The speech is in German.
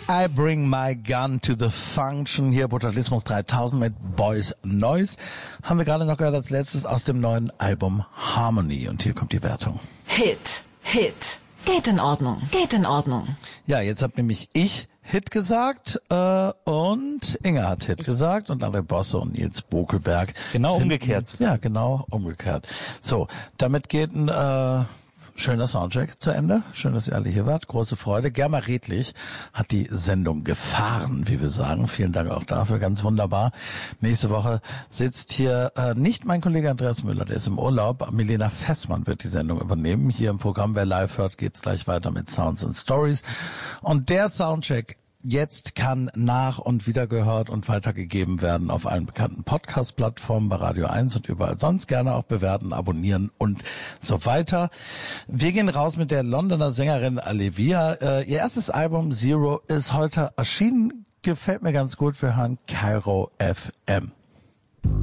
I Bring My Gun to the Function. Hier Brutalismus 3000 mit Boys Noise. Haben wir gerade noch gehört als letztes aus dem neuen Album Harmony. Und hier kommt die Wertung. Hit. Geht in Ordnung. Ja, jetzt hab nämlich ich Hit gesagt und Inga hat Hit gesagt und André Bosse und Nils Bokelberg. Genau umgekehrt. Ja, genau umgekehrt. So, damit geht ein schöner Soundcheck zu Ende. Schön, dass ihr alle hier wart. Große Freude. Germa Redlich hat die Sendung gefahren, wie wir sagen. Vielen Dank auch dafür. Ganz wunderbar. Nächste Woche sitzt hier nicht mein Kollege Andreas Müller, der ist im Urlaub. Milena Fessmann wird die Sendung übernehmen. Hier im Programm, wer live hört, geht's gleich weiter mit Sounds and Stories. Und der Soundcheck jetzt kann nach- und wiedergehört und weitergegeben werden auf allen bekannten Podcast-Plattformen, bei Radio 1 und überall sonst. Gerne auch bewerten, abonnieren und so weiter. Wir gehen raus mit der Londoner Sängerin Alevia. Ihr erstes Album Zero ist heute erschienen. Gefällt mir ganz gut. Wir hören Cairo FM.